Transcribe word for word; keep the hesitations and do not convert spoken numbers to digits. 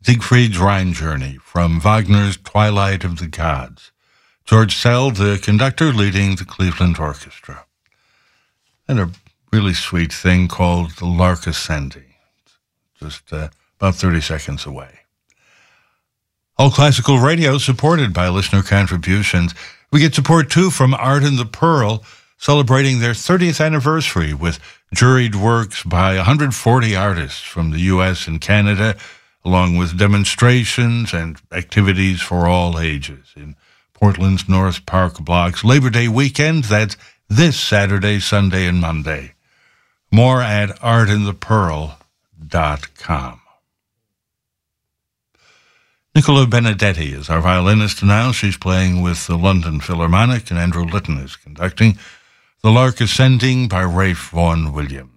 Siegfried's Rhine Journey from Wagner's Twilight of the Gods. George Szell, the conductor, leading the Cleveland Orchestra. And a really sweet thing called The Lark Ascending, just uh, about thirty seconds away. All Classical Radio supported by listener contributions. We get support, too, from Art and the Pearl, celebrating their thirtieth anniversary with juried works by one hundred forty artists from the U S and Canada, along with demonstrations and activities for all ages in Portland's North Park blocks. Labor Day weekend, that's this Saturday, Sunday, and Monday. More at art and the pearl dot com. Nicola Benedetti is our violinist now. She's playing with the London Philharmonic, and Andrew Litton is conducting The Lark Ascending by Ralph Vaughan Williams.